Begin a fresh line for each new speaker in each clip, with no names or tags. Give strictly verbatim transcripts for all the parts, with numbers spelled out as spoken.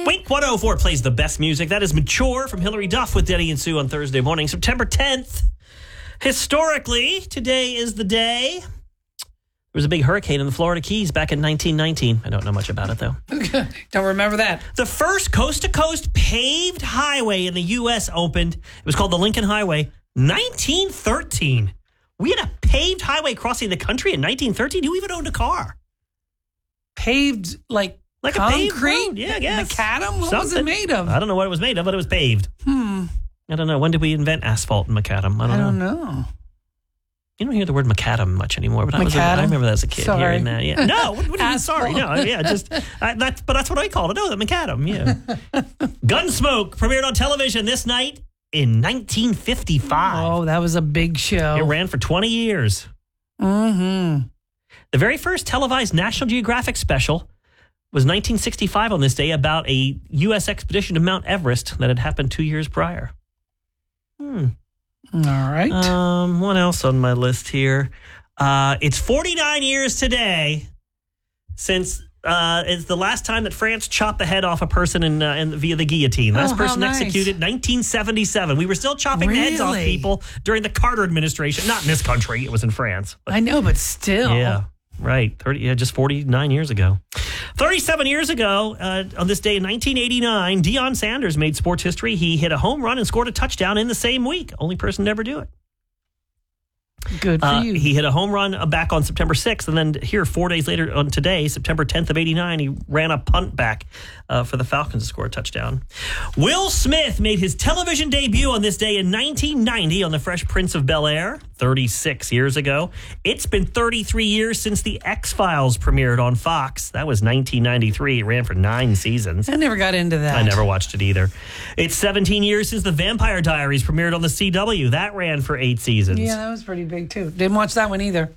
Wink one oh four plays the best music. That is Mature from Hillary Duff with Denny and Sue on Thursday morning, September tenth. Historically, today is the day. There was a big hurricane in the Florida Keys back in nineteen nineteen. I don't know much about it, though.
Don't remember that.
The first coast-to-coast paved highway in the U S opened. It was called the Lincoln Highway, nineteen thirteen. We had a paved highway crossing the country in nineteen thirteen. Who even owned a car?
Paved, like,
Like
concrete?
a paved road? Yeah, I guess.
Macadam? What
Something.
was it made of?
I don't know what it was made of, but it was paved.
Hmm.
I don't know. When did we invent asphalt in macadam? I don't,
I don't
know.
know.
You don't hear the word macadam much anymore, but I, was a, I remember that as a kid
Sorry.
hearing that. Yeah. No, what, what do you mean sorry?
Asphalt.
No, yeah, just I, that's but that's what I called it. Oh, the macadam. Yeah. Gunsmoke premiered on television this night in nineteen fifty-five.
Oh, that was a big show.
It ran for twenty years.
Mm-hmm.
The very first televised National Geographic special was nineteen sixty-five on this day about a U S expedition to Mount Everest that had happened two years prior. Hmm.
All right.
Um, what else on my list here? Uh, it's forty-nine years today since uh, it's the last time that France chopped the head off a person in, uh, in via the guillotine. Last
Oh, how
person
nice.
executed nineteen seventy-seven. We were still chopping the heads off
Really?
people during the Carter administration. Not in this country. It was in France. But
I know, but still.
yeah, right. thirty, yeah, just forty-nine years ago. thirty-seven years ago, uh, on this day in nineteen eighty-nine, Deion Sanders made sports history. He hit a home run and scored a touchdown in the same week. Only person to ever do it.
Good for
Uh,
you.
he hit a home run uh, back on September sixth, and then here, four days later on today, September tenth of eighty-nine, he ran a punt back uh, for the Falcons to score a touchdown. Will Smith made his television debut on this day in nineteen ninety on The Fresh Prince of Bel-Air, thirty-six years ago. It's been thirty-three years since The X-Files premiered on Fox. That was nineteen ninety-three. It ran for nine seasons.
I never got into that.
I never watched it either. It's seventeen years since The Vampire Diaries premiered on the C W. That ran for eight seasons.
Yeah, that was pretty big, too. Didn't watch that one either.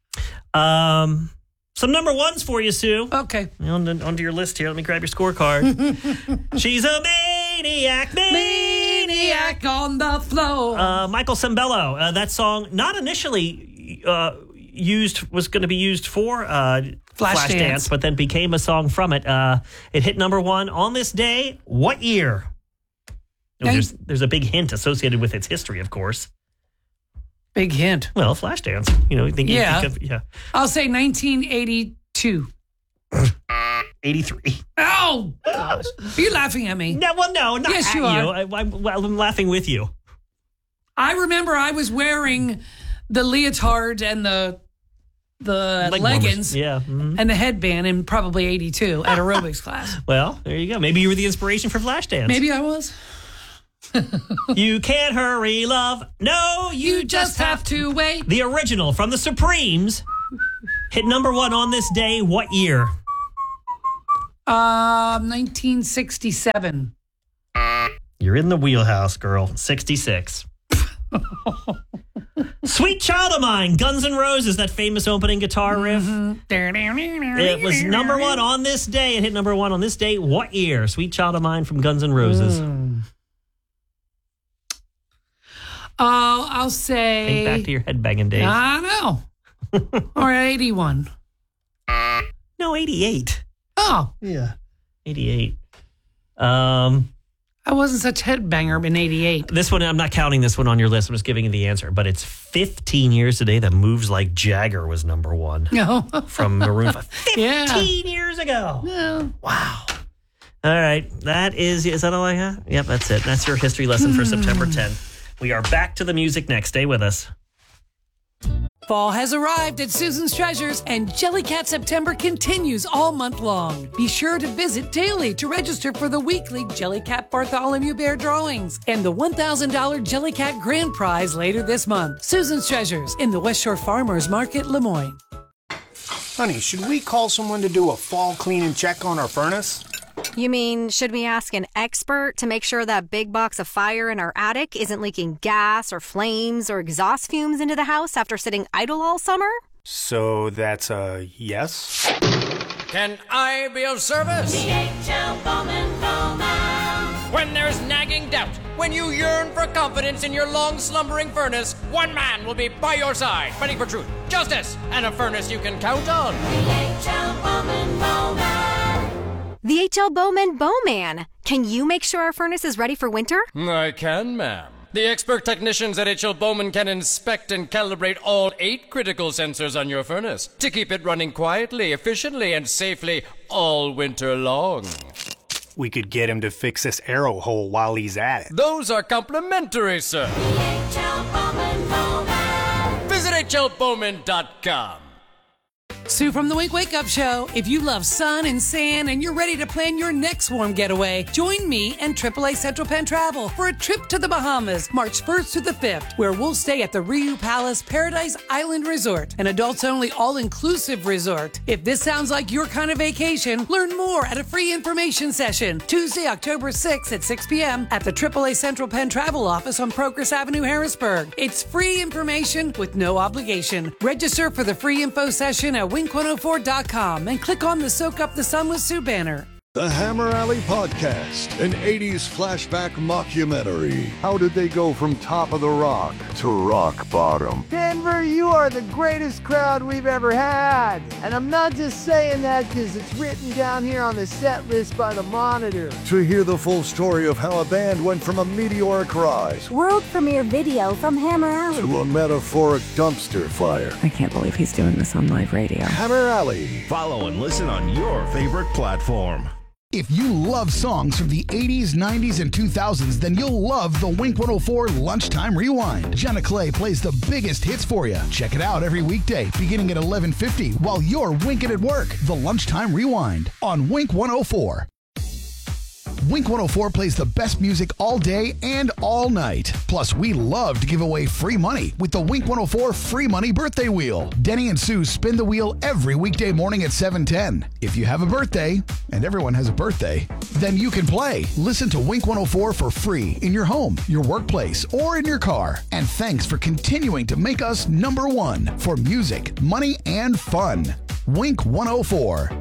Um, some number ones for you, Sue.
Okay.
On to, onto your list here. Let me grab your scorecard. She's a maniac, maniac.
Maniac on the floor.
Uh, Michael Sembello. Uh, that song, not initially uh, used, was going to be used for uh,
Flashdance.
Flashdance, but then became a song from it. Uh, it hit number one on this day. What year? Oh,
Nin-
there's, there's a big hint associated with its history, of course.
Big hint.
Well, Flashdance. You know, you think,
Yeah.
you think of, yeah.
I'll say nineteen eighty-two.
eighty-three.
Oh, gosh. Are you laughing at me?
No, well, no, not
Yes,
at
you
you.
are.
I, I'm, I'm laughing with you.
I remember I was wearing the leotard and the the
Leg warmers.
leggings
Yeah. mhm.
and the headband in probably eighty-two at aerobics class.
Well, there you go. Maybe you were the inspiration for Flashdance.
Maybe I was.
You can't hurry, love. No, you,
You just have to wait.
The original from the Supremes hit number one on this day. What year?
Um, nineteen sixty-seven.
You're in the wheelhouse, girl. sixty-six. Sweet Child of Mine, Guns N' Roses, that famous opening guitar riff. It was number one on this day. It hit number one on this day. What year? Sweet Child of Mine from Guns N' Roses.
Mm. Oh, I'll say.
Think back to your headbanging days.
I know. Or eighty-one.
No, eighty-eight.
Oh,
Yeah. eighty-eight. Um,
I wasn't such headbanger in eighty-eight.
this one, I'm not counting this one on your list. I'm just giving you the answer. But it's fifteen years today that Moves Like Jagger was number one
No.
from Maroon five.
Yeah.
fifteen years ago.
Yeah.
Wow. All right. That is, is that all I got? Yep, that's it. That's your history lesson for September tenth. We are back to the music next. Stay with us.
Fall has arrived at Susan's Treasures, and Jellycat September continues all month long. Be sure to visit daily to register for the weekly Jellycat Bartholomew Bear drawings and the one thousand dollars Jellycat Grand Prize later this month. Susan's Treasures in the West Shore Farmers Market, Lemoyne.
Honey, should we call someone to do a fall clean and check on our furnace?
You mean, should we ask an expert to make sure that big box of fire in our attic isn't leaking gas or flames or exhaust fumes into the house after sitting idle all summer?
So that's a yes?
Can I be of service?
D H L Bowman Bowman.
When there's nagging doubt, when you yearn for confidence in your long slumbering furnace, one man will be by your side, fighting for truth, justice, and a furnace you can count on.
D H L Bowman Bowman.
The H L Bowman Bowman. Can you make sure our furnace is ready for winter?
I can, ma'am. The expert technicians at H L Bowman can inspect and calibrate all eight critical sensors on your furnace to keep it running quietly, efficiently, and safely all winter long.
We could get him to fix this arrow hole while he's at it.
Those are complimentary, sir.
The H L Bowman Bowman.
Visit H L Bowman dot com.
Sue from the Wink Wake Up Show. If you love sun and sand and you're ready to plan your next warm getaway, join me and triple A Central Penn Travel for a trip to the Bahamas, March first to the fifth, where we'll stay at the Riu Palace Paradise Island Resort, an adults-only all-inclusive resort. If this sounds like your kind of vacation, learn more at a free information session Tuesday, October sixth at six p.m. at the triple A Central Penn Travel office on Progress Avenue, Harrisburg. It's free information with no obligation. Register for the free info session at wink one oh four dot com and click on the Soak Up the Sun with Sue banner.
The Hammer Alley Podcast, an eighties flashback mockumentary. How did they go from top of the rock to rock bottom?
Denver, you are the greatest crowd we've ever had. And I'm not just saying that because it's written down here on the set list by the Monitor.
To hear the full story of how a band went from a meteoric rise
world premiere video from Hammer Alley
to a metaphoric dumpster fire.
I can't believe he's doing this on live radio.
Hammer Alley.
Follow and listen on your favorite platform.
If you love songs from the eighties, nineties, and two thousands, then you'll love the Wink one oh four Lunchtime Rewind. Jenna Clay plays the biggest hits for you. Check it out every weekday, beginning at eleven fifty, while you're winking at work. The Lunchtime Rewind on Wink one oh four. Wink one oh four plays the best music all day and all night. Plus, we love to give away free money with the Wink one oh four Free Money Birthday Wheel. Denny and Sue spin the wheel every weekday morning at seven ten. If you have a birthday, and everyone has a birthday, then you can play. Listen to Wink one oh four for free in your home, your workplace, or in your car. And thanks for continuing to make us number one for music, money, and fun. Wink one oh four.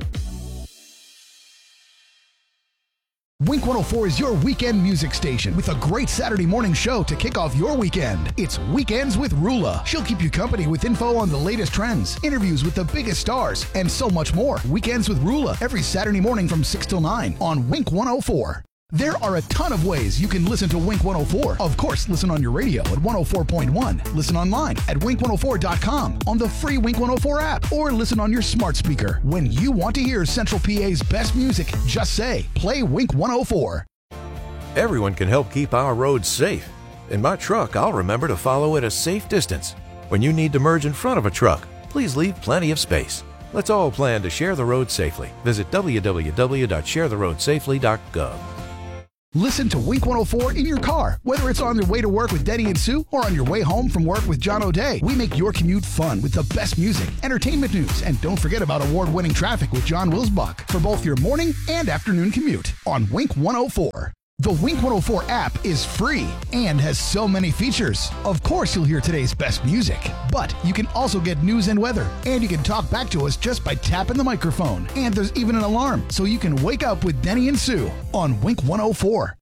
Wink one oh four is your weekend music station with a great Saturday morning show to kick off your weekend. It's Weekends with Rula. She'll keep you company with info on the latest trends, interviews with the biggest stars, and so much more. Weekends with Rula every Saturday morning from six till nine on Wink one oh four. There are a ton of ways you can listen to Wink one oh four. Of course, listen on your radio at one oh four point one. Listen online at wink one oh four dot com, on the free Wink one oh four app, or listen on your smart speaker. When you want to hear Central P A's best music, just say, play Wink one oh four.
Everyone can help keep our roads safe. In my truck, I'll remember to follow at a safe distance. When you need to merge in front of a truck, please leave plenty of space. Let's all plan to share the road safely. Visit w w w dot share the road safely dot gov.
Listen to Wink one oh four in your car, whether it's on your way to work with Denny and Sue or on your way home from work with John O'Day. We make your commute fun with the best music, entertainment news, and don't forget about award-winning traffic with John Wilsbach for both your morning and afternoon commute on Wink one oh four. The Wink one oh four app is free and has so many features. Of course, you'll hear today's best music, but you can also get news and weather, and you can talk back to us just by tapping the microphone. And there's even an alarm, so you can wake up with Denny and Sue on Wink one oh four.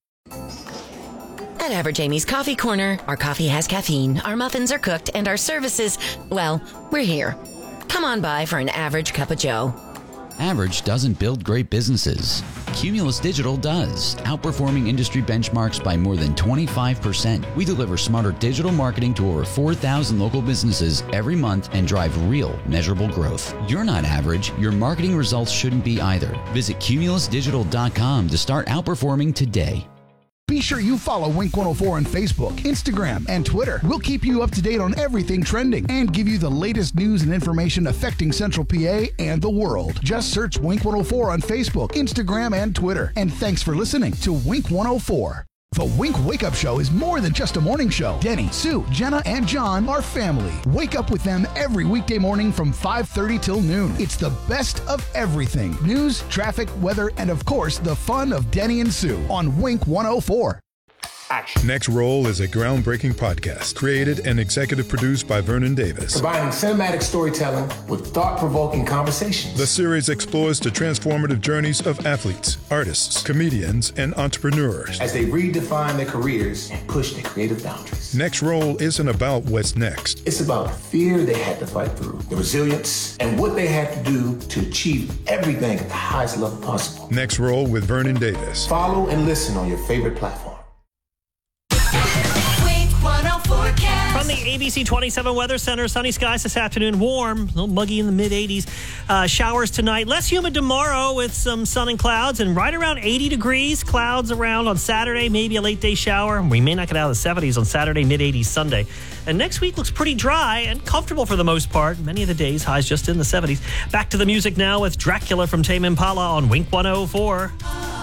At Average Amy's Coffee Corner, our coffee has caffeine, our muffins are cooked, and our services, well, we're here. Come on by for an average cup of joe.
Average doesn't build great businesses. Cumulus Digital does, outperforming industry benchmarks by more than twenty-five percent. We deliver smarter digital marketing to over four thousand local businesses every month and drive real, measurable growth. You're not average. Your marketing results shouldn't be either. Visit cumulus digital dot com to start outperforming today.
Be sure you follow Wink one oh four on Facebook, Instagram, and Twitter. We'll keep you up to date on everything trending and give you the latest news and information affecting Central P A and the world. Just search Wink one oh four on Facebook, Instagram, and Twitter. And thanks for listening to Wink one oh four. The Wink Wake Up Show is more than just a morning show. Denny, Sue, Jenna, and John are family. Wake up with them every weekday morning from five thirty till noon. It's the best of everything. News, traffic, weather, and of course, the fun of Denny and Sue on Wink one oh four.
action.
Next Roll is a groundbreaking podcast created and executive produced by Vernon Davis.
Combining cinematic storytelling with thought-provoking conversations.
The series explores the transformative journeys of athletes, artists, comedians, and entrepreneurs
as they redefine their careers and push their creative boundaries.
Next Roll isn't about what's next.
It's about the fear they had to fight through, the resilience, and what they had to do to achieve everything at the highest level possible.
Next Roll with Vernon Davis.
Follow and listen on your favorite platform.
From the A B C twenty-seven Weather Center, sunny skies this afternoon, warm, a little muggy in the mid eighties. Uh, showers tonight, less humid tomorrow with some sun and clouds, and right around eighty degrees. Clouds around on Saturday, maybe a late day shower. We may not get out of the seventies on Saturday, mid eighties Sunday. And next week looks pretty dry and comfortable for the most part. Many of the days, highs just in the seventies. Back to the music now with Dracula from Tame Impala on Wink one oh four.